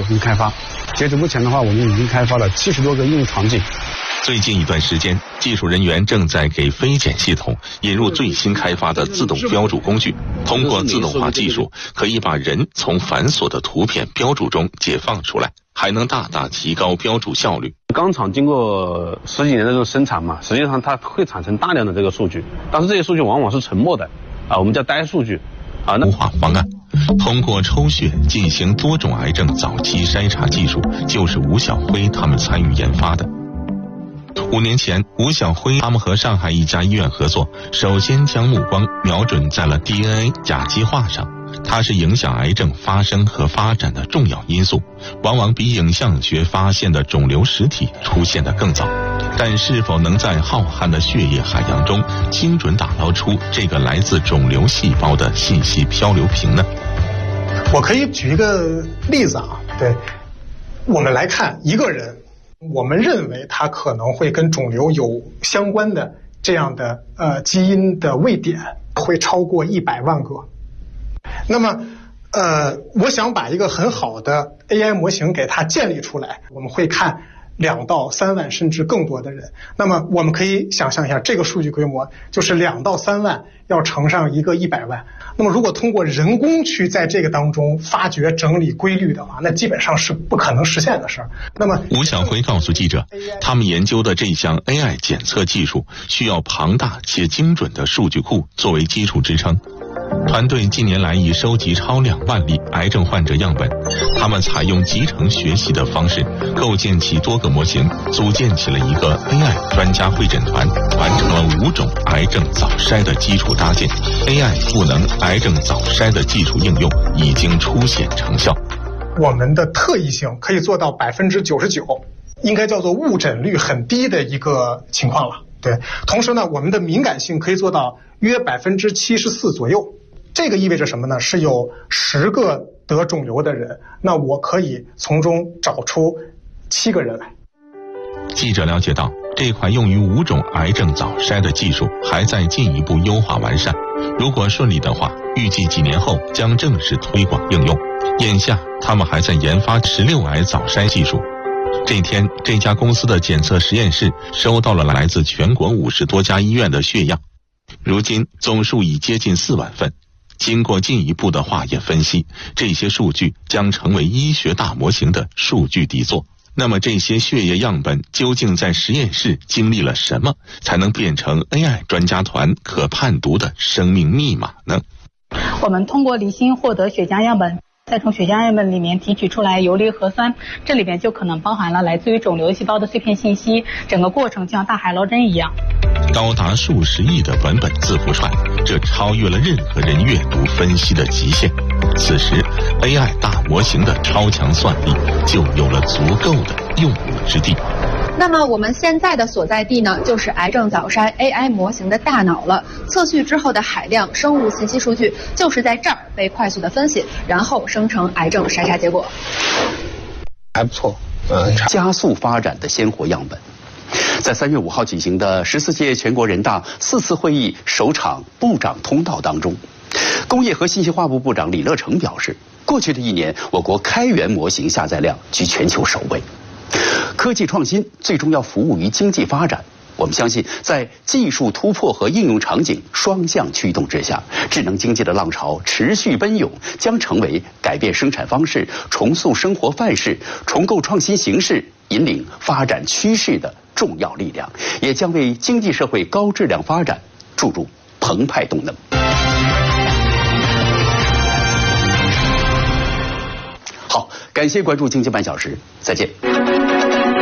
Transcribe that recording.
行开发。截止目前的话，我们已经开发了70多个应用场景。 最近一段时间，技术人员正在给飞检系统引入最新开发的自动标注工具。通过自动化技术，可以把人从繁琐的图片标注中解放出来，还能大大提高标注效率。 钢厂经过10几年的这种生产嘛，实际上它会产生大量的这个数据，但是这些数据往往是沉默的我们叫呆数据优化方案通过抽血进行多种癌症早期筛查技术，就是吴晓辉他们参与研发的。5年前，吴晓辉他们和上海一家医院合作，首先将目光瞄准在了 DNA 甲基化上。它是影响癌症发生和发展的重要因素，往往比影像学发现的肿瘤实体出现的更早。但是否能在浩瀚的血液海洋中精准打捞出这个来自肿瘤细胞的信息漂流瓶呢？ 我可以举一个例子对，我们来看一个人，我们认为他可能会跟肿瘤有相关的这样的基因的位点会超过100万个。那么我想把一个很好的 AI 模型给它建立出来，我们会看2到3万甚至更多的人。那么我们可以想象一下，这个数据规模就是2到3万要乘上一个100万。那么如果通过人工去在这个当中发掘整理规律的话，那基本上是不可能实现的事儿。那么吴晓辉告诉记者，他们研究的这项 AI 检测技术需要庞大且精准的数据库作为基础支撑。团队近年来已收集超2万例癌症患者样本，他们采用集成学习的方式构建起多个模型，组建起了一个 AI 专家会诊团，完成了5种癌症早筛的基础搭建。AI 赋能癌症早筛的技术应用已经初显成效。 我们的特异性可以做到99%，应该叫做误诊率很低的一个情况了。对，同时呢，我们的敏感性可以做到约74%左右。这个意味着什么呢？是有10个得肿瘤的人，那我可以从中找出7个人来。 记者了解到，这款用于5种癌症早筛的技术还在进一步优化完善。如果顺利的话，预计几年后将正式推广应用。眼下，他们还在研发16癌早筛技术。这天，这家公司的检测实验室收到了来自全国50多家医院的血样，如今总数已接近4万份。经过进一步的化验分析，这些数据将成为医学大模型的数据底座。那么这些血液样本究竟在实验室经历了什么，才能变成 AI 专家团可判读的生命密码呢？ 我们通过离心获得血浆样本，再从血浆样本里面提取出来游离核酸，这里边就可能包含了来自于肿瘤细胞的碎片信息，整个过程就像大海捞针一样。 高达数十亿的文本字符串，这超越了任何人阅读分析的极限。此时 AI 大模型的超强算力就有了足够的用武之地。 那么我们现在的所在地呢，就是癌症早筛 AI 模型的大脑了。测序之后的海量生物信息数据就是在这儿被快速的分析，然后生成癌症筛查结果。 还不错，加速发展的鲜活样本。在3月5号举行的14届全国人大4次会议首场部长通道当中，工业和信息化部部长李乐成表示，过去的1年，我国开源模型下载量居全球首位。科技创新最终要服务于经济发展，我们相信，在技术突破和应用场景双向驱动之下，智能经济的浪潮持续奔涌，将成为改变生产方式、重塑生活范式、重构创新形式、引领发展趋势的重要力量，也将为经济社会高质量发展注入澎湃动能。好，感谢关注经济半小时，再见。